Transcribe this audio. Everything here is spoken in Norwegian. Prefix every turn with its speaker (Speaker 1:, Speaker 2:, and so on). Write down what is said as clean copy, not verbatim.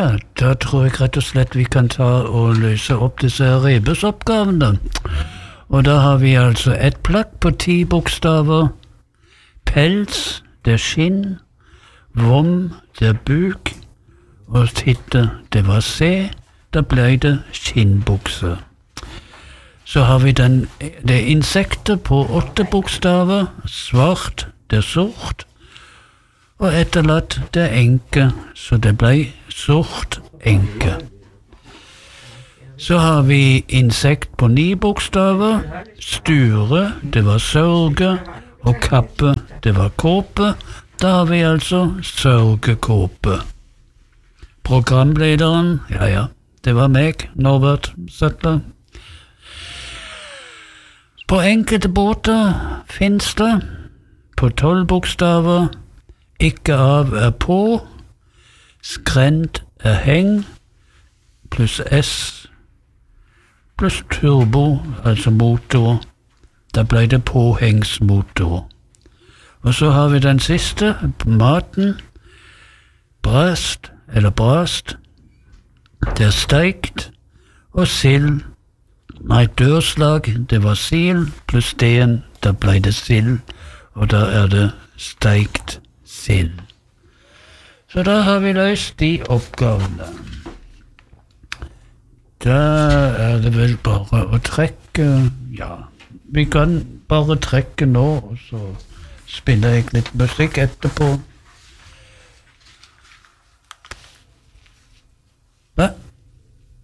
Speaker 1: da tror jeg rett og slett vi kan ta og løse opp disse rebusoppgavene. Og da har vi altså et plagg på 10 bokstaver. Pels, det er skinn. Vom, det er buk. Og titte, det var se. Da ble det skinnbukse. Så har vi det insekter på 8 bokstaver. Svart, det er sort. Og etterlatt, det er enke. Så det ble sort enke. Så har vi insekt på 9 bokstaver. Sture, det var sørge. Og kappe, det var kåpe. Da har vi altså sørgekåpe. Programlederen, ja, det var meg, Norbert Søtler. På enkelte båter finnes det, på 12 bokstaver, ikke av er på, skrent er heng, pluss S, pluss turbo, altså motor, da ble det påhengsmotor. Og så har vi den siste, maten, brast, eller brast, det er steikt, og sild. Nei, dørslag, det var sil, pluss D-en, da ble det sild, og da er det steikt sild. Så da har vi løst de oppgavene. Da er det vel bare å trekke, ja, vi kan bare trekke nå, og så spiller jeg litt musikk etterpå. Hva?